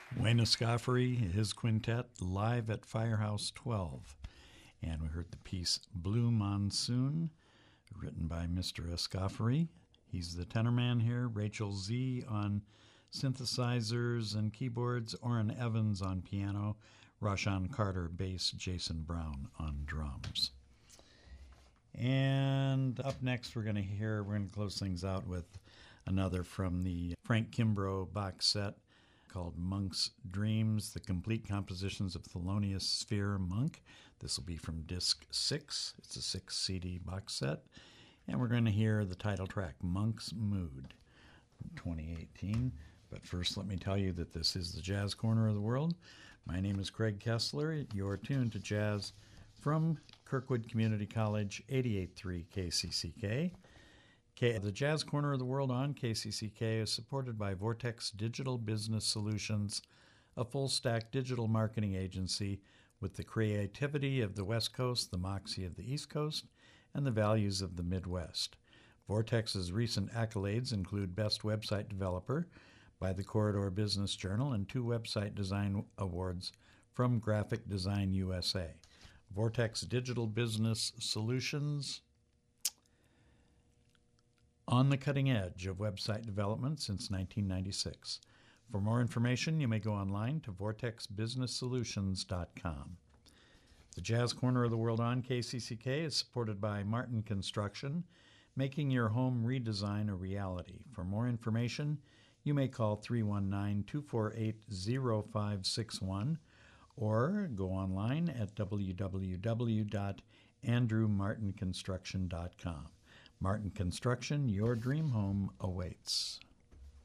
Wayne Escoffery, his quintet, live at Firehouse 12. And we heard the piece Blue Monsoon, written by Mr. Escoffery. He's the tenor man here. Rachel Z on synthesizers and keyboards. Orrin Evans on piano. Rashawn Carter, bass. Jason Brown on drums. And up next, we're going to close things out with another from the Frank Kimbrough box set called Monk's Dreams, the complete compositions of Thelonious Sphere Monk. This will be from disc 6. It's a 6 CD box set. And we're going to hear the title track, Monk's Mood, from 2018. But first, let me tell you that this is the Jazz Corner of the World. My name is Craig Kessler. You're tuned to jazz from Kirkwood Community College, 88.3 KCCK. The Jazz Corner of the World on KCCK is supported by Vortex Digital Business Solutions, a full-stack digital marketing agency with the creativity of the West Coast, the moxie of the East Coast, and the values of the Midwest. Vortex's recent accolades include Best Website Developer by the Corridor Business Journal and 2 website design awards from Graphic Design USA. Vortex Digital Business Solutions, on the cutting edge of website development since 1996. For more information, you may go online to vortexbusinesssolutions.com. The Jazz Corner of the World on KCCK is supported by Martin Construction, making your home redesign a reality. For more information, you may call 319-248-0561 or go online at www.andrewmartinconstruction.com. Martin Construction, your dream home awaits.